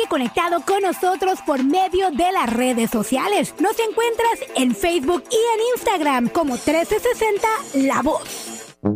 Mantente conectado con nosotros por medio de las redes sociales. Nos encuentras en Facebook y en Instagram como 1360 La Voz.